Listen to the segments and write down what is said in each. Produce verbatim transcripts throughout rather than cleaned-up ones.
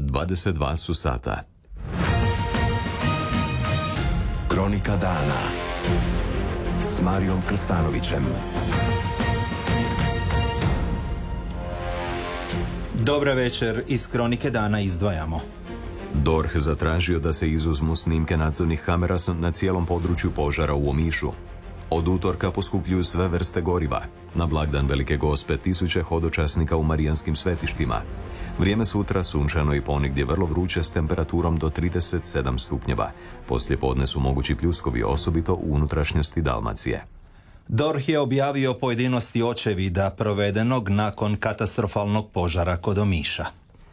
dvadeset dva su sata. Kronika dana s Marijom Krstanovićem. Dobra večer, iz Kronike dana izdvajamo. D O R H zatražio da se izuzmu snimke nadzornih kamera na cijelom području požara u Omišu. Od utorka poskupljuju sve vrste goriva. Na blagdan Velike Gospe tisuće hodočasnika u marijanskim svetištima. Vrijeme sutra sunčano i ponegdje vrlo vruće s temperaturom do trideset sedam stupnjeva. Poslije podne su mogući pljuskovi, osobito u unutrašnjosti Dalmacije. D O R H je objavio pojedinosti očevida provedenog nakon katastrofalnog požara kod Omiša.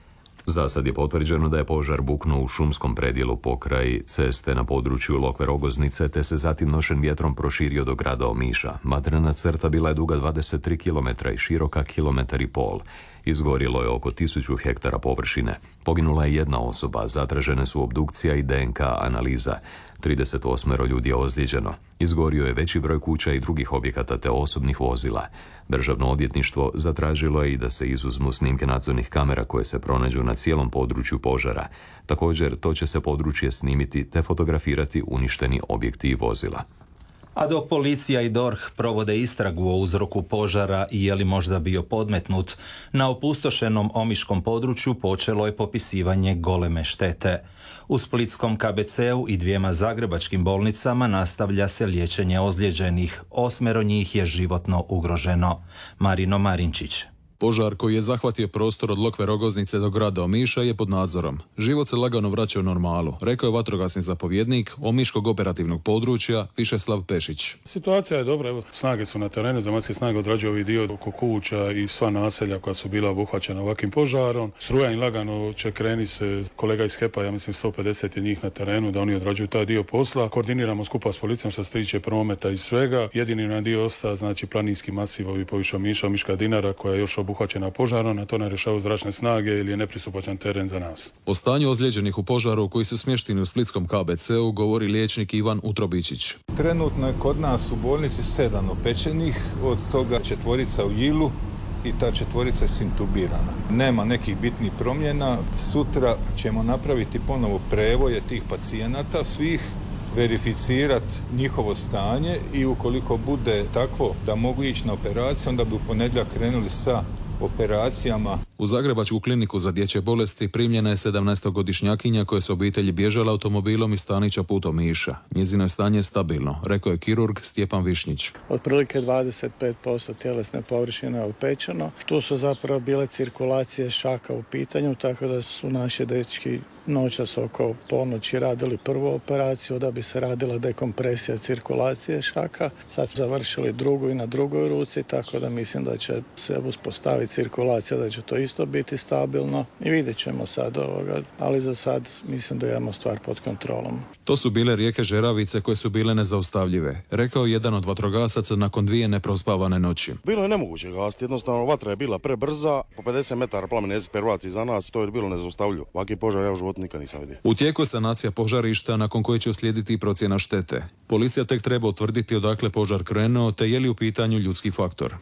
Za sad je potvrđeno da je požar buknuo u šumskom predjelu pokraj ceste na području Lokve Rogoznice, te se zatim nošen vjetrom proširio do grada Omiša. Vatrena crta bila je duga dvadeset tri kilometra i široka kilometar i pol. Izgorilo je oko tisuću hektara površine. Poginula je jedna osoba, zatražene su obdukcija i D N K analiza. trideset osam ljudi je ozlijeđeno. Izgorio je veći broj kuća i drugih objekata te osobnih vozila. Državno odvjetništvo zatražilo je i da se izuzmu snimke nadzornih kamera koje se pronađu na cijelom području požara. Također, to će se područje snimiti te fotografirati uništeni objekti i vozila. A dok policija i D O R H provode istragu o uzroku požara i je li možda bio podmetnut, na opustošenom omiškom području počelo je popisivanje goleme štete. U splitskom K B C-u i dvijema zagrebačkim bolnicama nastavlja se liječenje ozlijeđenih. Osmero njih je životno ugroženo. Marino Marinčić. Požar koji je zahvatio prostor od Lokve Rogoznice do grada Omiša je pod nadzorom. Život se lagano vraća u normalu, rekao je vatrogasni zapovjednik Omiškog operativnog područja Višeslav Pešić. Situacija je dobra, evo, snage su na terenu, zemaljske snage odrađuju ovaj dio oko kuća i sva naselja koja su bila obuhvaćena ovakvim požarom. Struja im lagano će kreni se, kolega iz H E P-a, ja mislim sto pedeset je njih na terenu, da oni odrađuju taj dio posla. Koordiniramo skupa s policijom što se tiče prometa i svega. Jedini na dio osta, znači planinski masiv ovi poviše Omiša, Omiška Dinara koja je još obuhvaćena požarom, na to ne rješavaju zračne snage ili je nepristupačan teren za nas. O stanju ozlijeđenih u požaru koji su smješteni u splitskom K B C-u govori liječnik Ivan Utrobičić. Trenutno je kod nas u bolnici sedam opečenih, od toga četvorica u Jilu i ta četvorica je intubirana. Nema nekih bitnih promjena. Sutra ćemo napraviti ponovo prevoje tih pacijenata svih, verificirati njihovo stanje i ukoliko bude takvo da mogu ići na operaciju, onda bi u ponedjeljak krenuli sa operacijama. U Zagrebačku kliniku za dječje bolesti primljena je sedamnaestogodišnjakinja koja se obitelji bježala automobilom iz Stanića put Omiša. Njezino je stanje stabilno, rekao je kirurg Stjepan Višnjić. Otprilike dvadeset pet posto tjelesne površine je opečeno. Tu su zapravo bile cirkulacije šaka u pitanju, tako da su naši dečki noćas oko ponoći radili prvu operaciju da bi se radila dekompresija cirkulacije šaka. Sad su završili drugu i na drugoj ruci, tako da mislim da će se uspostaviti cirkulacija, da će to isto biti stabilno i vidjet ćemo sad ovoga, ali za sad mislim da imamo stvar pod kontrolom. To su bile rijeke Žeravice koje su bile nezaustavljive, rekao jedan od vatrogasaca nakon dvije neprospavane noći. Bilo je nemoguće gasiti, jednostavno vatra je bila prebrza, po pedeset metara plamen jezik pervaci za nas, to je bilo nezaustavljivo. Ovaki požar ja u životu nikad nisam vidio. U tijeku je sanacija požarišta nakon koje će uslijediti procjena štete. Policija tek treba utvrditi odakle požar krenuo te je li u pitanju ljudski faktor.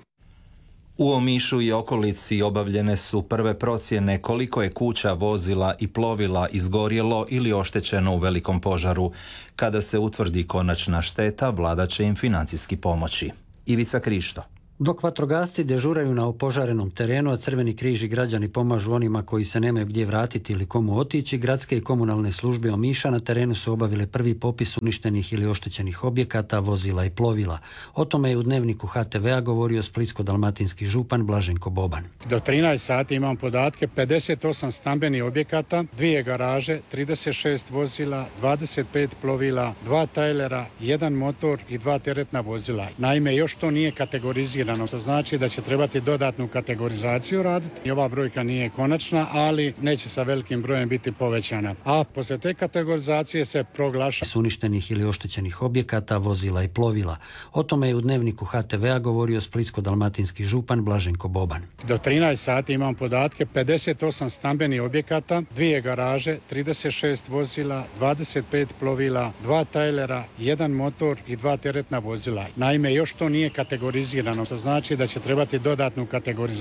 U Omišu i okolici obavljene su prve procjene koliko je kuća, vozila i plovila izgorjelo ili oštećeno u velikom požaru. Kada se utvrdi konačna šteta, vlada će im financijski pomoći. Ivica Krišto. Dok vatrogasci dežuraju na opožarenom terenu, a Crveni križ i građani pomažu onima koji se nemaju gdje vratiti ili komu otići, gradske i komunalne službe Omiša na terenu su obavile prvi popis uništenih ili oštećenih objekata, vozila i plovila. O tome je u dnevniku H T V-a govorio splitsko-dalmatinski župan Blaženko Boban. Do trinaest sati imam podatke, pedeset osam stambenih objekata, dvije garaže, trideset šest vozila, dvadeset pet plovila, dva tajlera, jedan motor i dva teretna vozila. Naime, još to nije kategorizirano. To znači da će trebati dodatnu kategorizaciju raditi. I ova brojka nije konačna, ali neće sa velikim brojem biti povećana. A poslije te kategorizacije se proglaša s uništenih ili oštećenih objekata, vozila i plovila. O tome je u dnevniku H T V-a govorio splitsko-dalmatinski župan Blaženko Boban. Do trinaest sati imam podatke, pedeset osam stambenih objekata, dvije garaže, trideset šest vozila, dvadeset pet plovila, dva tajlera, jedan motor i dva teretna vozila. Naime, još to nije kategorizirano. To znači da će trebati dodatnu kategorizaciju.